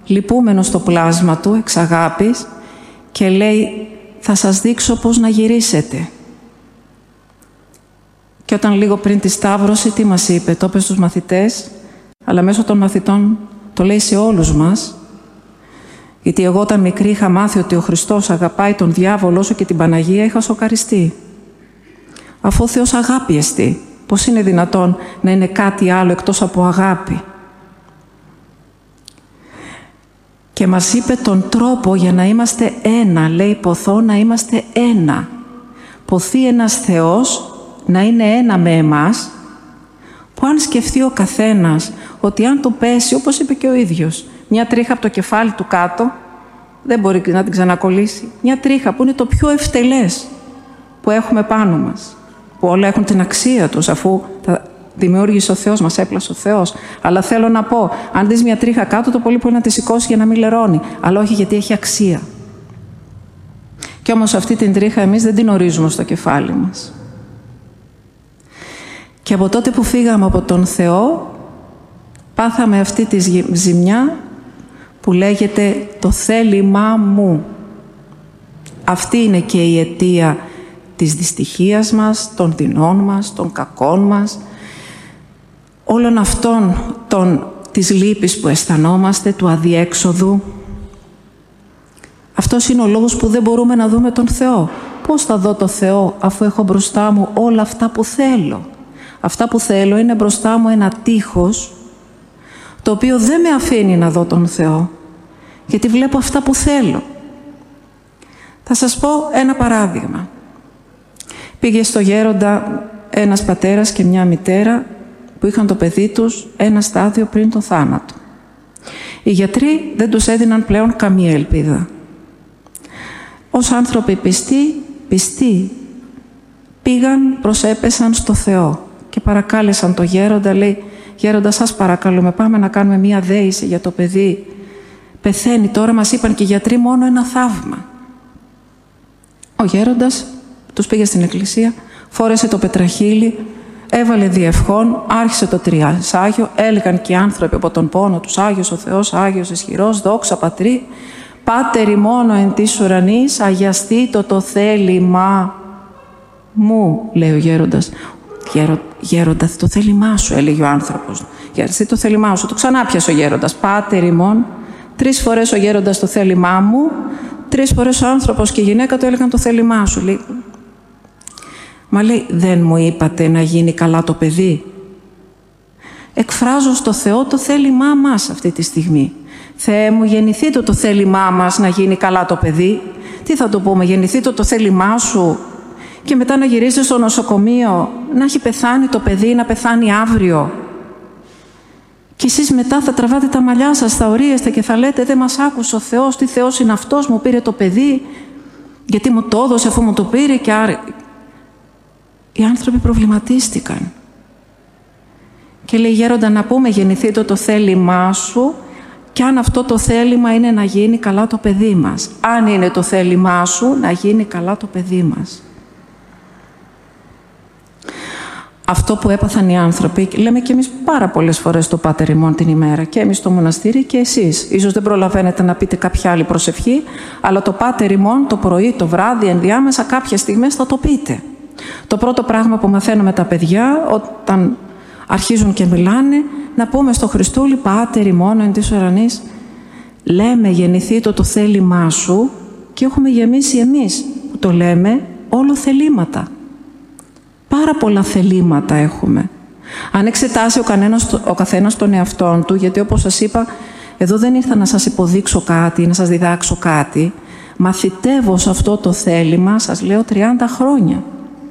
λυπούμενο στο πλάσμα του, εξ αγάπης, και λέει «Θα σας δείξω πώς να γυρίσετε». Και όταν λίγο πριν τη Σταύρωση, τι μας είπε? Το είπε στους μαθητές, αλλά μέσω των μαθητών το λέει σε όλους μας. Γιατί εγώ όταν μικρή είχα μάθει ότι ο Χριστός αγαπάει τον διάβολο όσο και την Παναγία, είχα σοκαριστεί. Αφού ο Θεός αγάπη εστί, πώς είναι δυνατόν να είναι κάτι άλλο εκτός από αγάπη? Και μας είπε τον τρόπο για να είμαστε ένα. Λέει, ποθώ να είμαστε ένα. Ποθεί ένας Θεός να είναι ένα με εμάς, που αν σκεφτεί ο καθένας ότι αν του πέσει, όπως είπε και ο ίδιος, μια τρίχα από το κεφάλι του κάτω, δεν μπορεί να την ξανακολλήσει. Μια τρίχα που είναι το πιο ευτελές που έχουμε πάνω μας, που όλα έχουν την αξία τους, αφού τα δημιούργησε ο Θεός, μας έπλασε ο Θεός. Αλλά θέλω να πω, αν δεις μια τρίχα κάτω, το πολύ μπορεί να τη σηκώσει για να μην λερώνει, αλλά όχι γιατί έχει αξία. Κι όμως αυτή την τρίχα εμείς δεν την ορίζουμε στο κεφάλι μας. Και από τότε που φύγαμε από τον Θεό, πάθαμε αυτή τη ζημιά που λέγεται το θέλημά μου. Αυτή είναι και η αιτία της δυστυχίας μας, των δεινών μας, των κακών μας, όλων αυτών της λύπης που αισθανόμαστε, του αδιέξοδου. Αυτός είναι ο λόγος που δεν μπορούμε να δούμε τον Θεό. Πώς θα δω το Θεό αφού έχω μπροστά μου όλα αυτά που θέλω? Αυτά που θέλω είναι μπροστά μου ένα τείχος, το οποίο δεν με αφήνει να δω τον Θεό, γιατί βλέπω αυτά που θέλω. Θα σας πω ένα παράδειγμα. Πήγε στο γέροντα ένας πατέρας και μια μητέρα που είχαν το παιδί τους ένα στάδιο πριν τον θάνατο. Οι γιατροί δεν τους έδιναν πλέον καμία ελπίδα. Ως άνθρωποι πιστοί, πήγαν, προσέπεσαν στο Θεό και παρακάλεσαν το γέροντα, λέει, «Γέροντα, σας παρακαλούμε, πάμε να κάνουμε μία δέηση για το παιδί. Πεθαίνει τώρα», μας είπαν και οι γιατροί, «μόνο ένα θαύμα». Ο γέροντας τους πήγε στην εκκλησία, φόρεσε το πετραχύλι, έβαλε διευχών, άρχισε το τριασάγιο, έλεγαν και οι άνθρωποι από τον πόνο τους, «Άγιος ο Θεός, Άγιος ισχυρός, δόξα Πατρί, Πάτερ ημών εν της ουρανής, αγιαστήτω το θέλημά μου», λέει ο γέροντας. «Γέροντα, το θέλημά σου», έλεγε ο άνθρωπος. «Γέροντα, το θέλημά σου». Το ξανά πιασε ο γέροντας. «Πάτερ ημών». 3 φορές ο γέροντας το θέλημά μου, 3 φορές ο άνθρωπος και η γυναίκα του έλεγαν το θέλημά σου. Λέει, «Μα», λέει, «δεν μου είπατε να γίνει καλά το παιδί?» Εκφράζω στο Θεό το θέλημά μας αυτή τη στιγμή. «Θεέ μου, γεννηθείτε το θέλημά μας να γίνει καλά το παιδί». Τι θα το πούμε, γεννηθείτε το θέλημά σου και μετά να γυρίσει στο νοσοκομείο, να έχει πεθάνει το παιδί, να πεθάνει αύριο. Και εσείς μετά θα τραβάτε τα μαλλιά σας, θα ορίεστε και θα λέτε, «Δεν μας άκουσε ο Θεός, τι Θεός είναι αυτός, μου πήρε το παιδί, γιατί μου το έδωσε αφού μου το πήρε». Και άρα οι άνθρωποι προβληματίστηκαν. Και λέει, «Γέροντα, να πούμε, γεννηθείτε το θέλημά σου, και αν αυτό το θέλημα είναι να γίνει καλά το παιδί μας. Αν είναι το θέλημά σου, να γίνει καλά το παιδί μας». Αυτό που έπαθαν οι άνθρωποι, λέμε και εμείς πάρα πολλές φορές το Πάτερ ημών την ημέρα, και εμείς στο μοναστήρι και εσείς. Ίσως δεν προλαβαίνετε να πείτε κάποια άλλη προσευχή, αλλά το Πάτερ ημών το πρωί, το βράδυ, ενδιάμεσα, κάποιες στιγμές θα το πείτε. Το πρώτο πράγμα που μαθαίνουμε τα παιδιά, όταν αρχίζουν και μιλάνε, να πούμε στο Χριστούλη, «Πάτερ ημών εν της ουρανής». Λέμε, «Γεννηθήτω το θέλημά σου», και έχουμε γεμίσει εμείς που το λέμε όλο θελήματα. Πάρα πολλά θελήματα έχουμε. Αν εξετάσει ο καθένας τον εαυτόν του, γιατί όπως σας είπα, εδώ δεν ήρθα να σας υποδείξω κάτι, να σας διδάξω κάτι. Μαθητεύω σε αυτό το θέλημα, σας λέω, 30 χρόνια.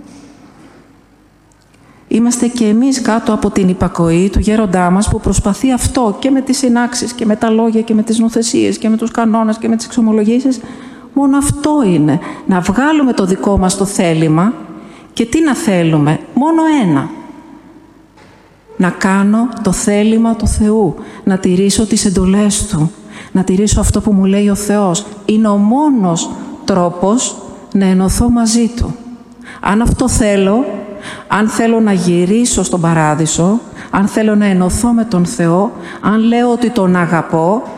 Είμαστε και εμείς κάτω από την υπακοή του γέροντά μας, που προσπαθεί αυτό και με τις συνάξεις και με τα λόγια και με τις νοθεσίες και με τους κανόνες και με τις εξομολογήσεις. Μόνο αυτό είναι. Να βγάλουμε το δικό μας το θέλημα. Και τι να θέλουμε? Μόνο ένα. Να κάνω το θέλημα του Θεού. Να τηρήσω τις εντολές Του. Να τηρήσω αυτό που μου λέει ο Θεός. Είναι ο μόνος τρόπος να ενωθώ μαζί Του. Αν αυτό θέλω, αν θέλω να γυρίσω στον Παράδεισο, αν θέλω να ενωθώ με τον Θεό, αν λέω ότι τον αγαπώ,